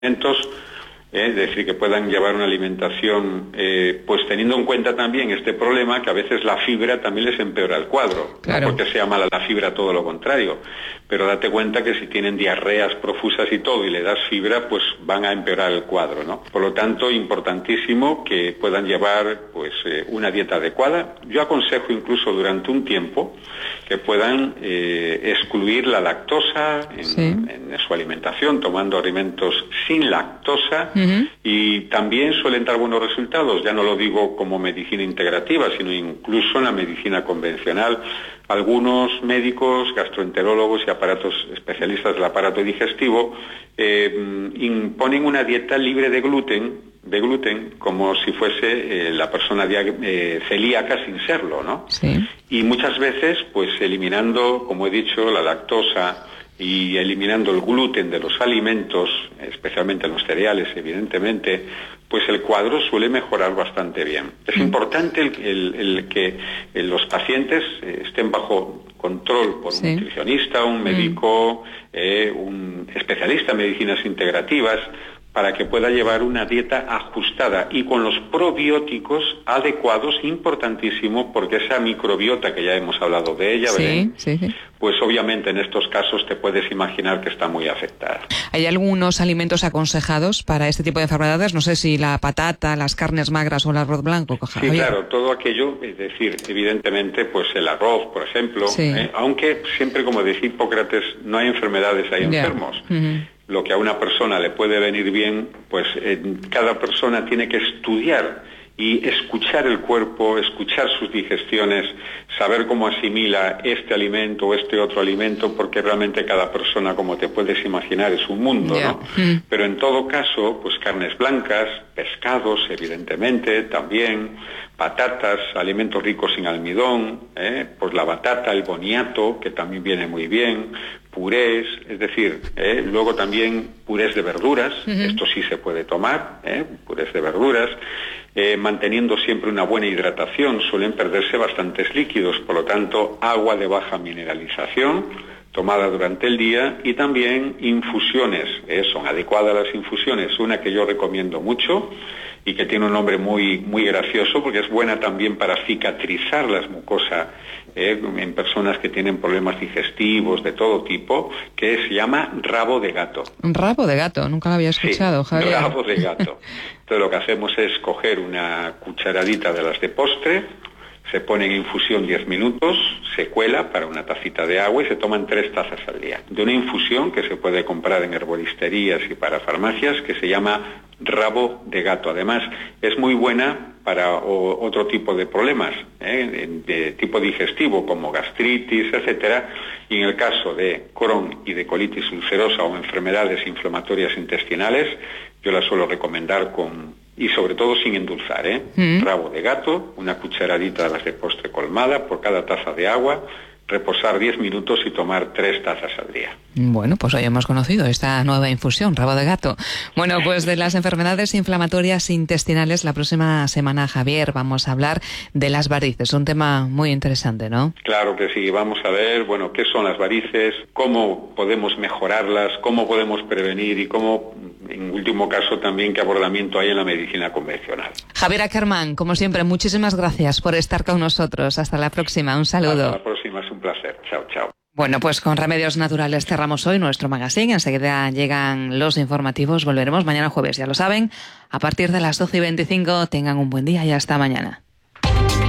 es decir, que puedan llevar una alimentación, pues teniendo en cuenta también este problema que a veces la fibra también les empeora el cuadro, claro. No porque sea mala la fibra, todo lo contrario, pero date cuenta que si tienen diarreas profusas y todo y le das fibra, pues van a empeorar el cuadro, ¿no? Por lo tanto, importantísimo que puedan llevar pues una dieta adecuada. Yo aconsejo incluso durante un tiempo que puedan excluir la lactosa en su alimentación, tomando alimentos sin lactosa. Y también suelen dar buenos resultados, ya no lo digo como medicina integrativa, sino incluso en la medicina convencional. Algunos médicos, gastroenterólogos y especialistas del aparato digestivo imponen una dieta libre de gluten como si fuese la persona celíaca sin serlo, ¿no? Sí. Y muchas veces, pues eliminando, como he dicho, la lactosa y eliminando el gluten de los alimentos, especialmente los cereales, evidentemente, pues el cuadro suele mejorar bastante bien. Es importante el que los pacientes estén bajo control por un nutricionista, un médico, un especialista en medicinas integrativas, para que pueda llevar una dieta ajustada y con los probióticos adecuados, importantísimo, porque esa microbiota que ya hemos hablado de ella, Belén, pues obviamente en estos casos te puedes imaginar que está muy afectada. ¿Hay algunos alimentos aconsejados para este tipo de enfermedades? No sé si la patata, las carnes magras o el arroz blanco. Sí, claro, todo aquello, es decir, evidentemente, pues el arroz, por ejemplo, aunque siempre, como decía Hipócrates, no hay enfermedades, hay enfermos. Lo que a una persona le puede venir bien, pues cada persona tiene que estudiar y escuchar el cuerpo, escuchar sus digestiones, saber cómo asimila este alimento o este otro alimento, porque realmente cada persona, como te puedes imaginar, es un mundo, ¿no? Pero en todo caso, pues carnes blancas, pescados, evidentemente, también, patatas, alimentos ricos en almidón, pues la batata, el boniato, que también viene muy bien, purés, es decir, luego también purés de verduras, esto sí se puede tomar, purés de verduras, manteniendo siempre una buena hidratación, suelen perderse bastantes líquidos, por lo tanto, agua de baja mineralización, tomada durante el día, y también infusiones, son adecuadas las infusiones, una que yo recomiendo mucho y que tiene un nombre muy, muy gracioso porque es buena también para cicatrizar las mucosas en personas que tienen problemas digestivos de todo tipo, que se llama rabo de gato. Rabo de gato, nunca lo había escuchado, Javier. Rabo de gato. Entonces lo que hacemos es coger una cucharadita de las de postre, se pone en infusión 10 minutos, se cuela para una tacita de agua y se toman 3 tazas al día. De una infusión que se puede comprar en herboristerías y para farmacias, que se llama rabo de gato. Además, es muy buena para otro tipo de problemas, de tipo digestivo, como gastritis, etcétera. Y en el caso de Crohn y de colitis ulcerosa o enfermedades inflamatorias intestinales, yo la suelo recomendar y sobre todo sin endulzar, rabo de gato, una cucharadita de las de postre colmada por cada taza de agua, reposar 10 minutos y tomar 3 tazas al día. Bueno, pues hoy hemos conocido esta nueva infusión, rabo de gato. Bueno, pues de las enfermedades inflamatorias intestinales, la próxima semana, Javier, vamos a hablar de las varices, un tema muy interesante, ¿no? Claro que sí, vamos a ver, bueno, qué son las varices, cómo podemos mejorarlas, cómo podemos prevenir y cómo, en último caso, también qué abordamiento hay en la medicina convencional. Javier Ackerman, como siempre, muchísimas gracias por estar con nosotros. Hasta la próxima, un saludo. Hasta la próxima, es un placer. Chao, chao. Bueno, pues con Remedios Naturales cerramos hoy nuestro magazine. Enseguida llegan los informativos. Volveremos mañana jueves, ya lo saben. A partir de las 12:25, tengan un buen día y hasta mañana.